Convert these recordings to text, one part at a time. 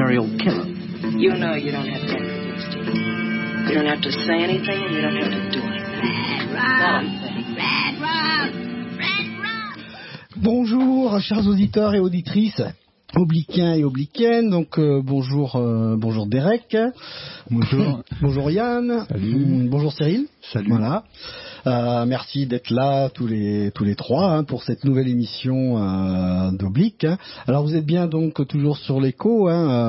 serial killer. You know you don't have to introduce to you. You don't have to say anything and you don't have to do anything. Not a thing. Red Rum! Bonjour, chers auditeurs et auditrices. Obliquins et obliquaines, donc bonjour Derek. Bonjour. Bonjour Yann. Salut. Bonjour Cyril. Salut. Voilà. Merci d'être là tous les trois pour cette nouvelle émission d'Oblique. Alors vous êtes bien donc toujours sur l'écho,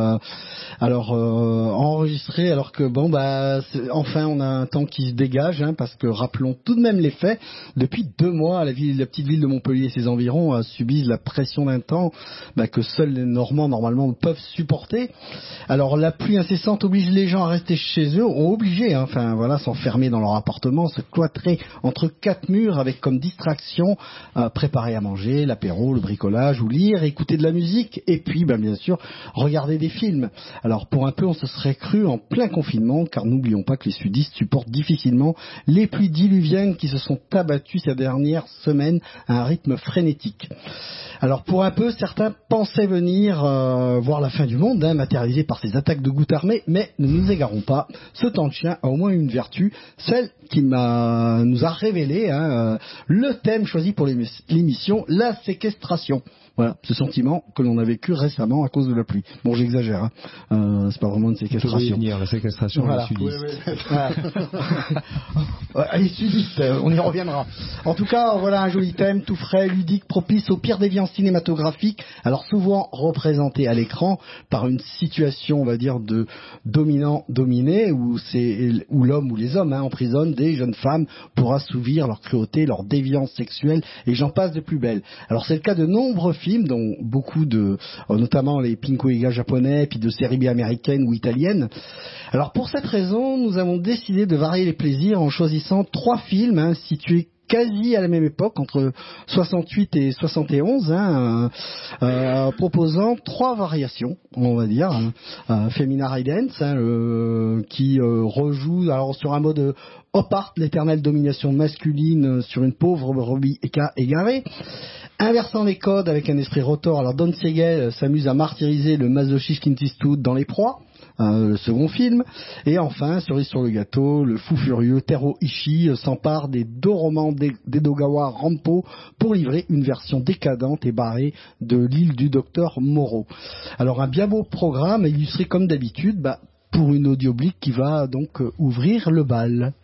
enregistré alors que enfin on a un temps qui se dégage parce que rappelons tout de même les faits. Depuis 2 mois, la petite ville de Montpellier et ses environs subissent la pression d'un temps que seuls les Normands normalement peuvent supporter. Alors la pluie incessante oblige les gens à rester chez eux, ont obligé, s'enfermer dans leur appartement, se cloîtrer entre 4 murs avec comme distraction préparer à manger, l'apéro, le bricolage ou lire, écouter de la musique et puis bien sûr regarder des films. Alors pour un peu on se serait cru en plein confinement car n'oublions pas que les sudistes supportent difficilement les pluies diluviennes qui se sont abattues ces dernières semaines à un rythme frénétique. Alors pour un peu certains pensaient venir voir la fin du monde matérialisée par ces attaques de gouttes armées, mais ne nous égarons pas, ce temps de chien a au moins une vertu, celle qui nous a révélé le thème choisi pour l'émission, la séquestration. Voilà, ce sentiment que l'on a vécu récemment à cause de la pluie. Bon, j'exagère, c'est pas vraiment une séquestration. La séquestration voilà. des sudistes. Les sudistes, on y reviendra. En tout cas, voilà un joli thème, tout frais, ludique, propice aux pires déviances cinématographiques, alors souvent représenté à l'écran par une situation, on va dire, de dominant-dominé, où l'homme ou les hommes emprisonnent des jeunes femmes pour assouvir leur cruauté, leur déviance sexuelle, et j'en passe de plus belle. Alors c'est le cas de nombreux films, dont beaucoup notamment les Pinko-Iga japonais, puis de séries B américaines ou italiennes. Alors pour cette raison, nous avons décidé de varier les plaisirs en choisissant 3 films situés quasi à la même époque, entre 68 et 71, proposant 3 variations, on va dire. Femina Ridence, qui rejoue alors sur un mode Opart, l'éternelle domination masculine sur une pauvre brebis égarée. Inversant les codes avec un esprit rotor, alors Don Siegel s'amuse à martyriser le masochisme Clint Eastwood dans Les Proies, le second film. Et enfin, cerise sur le gâteau, le fou furieux Tero Ishii s'empare des 2 romans d'Edogawa Rampo pour livrer une version décadente et barrée de l'île du docteur Moreau. Alors un bien beau programme illustré comme d'habitude pour une audioblique qui va donc ouvrir le bal.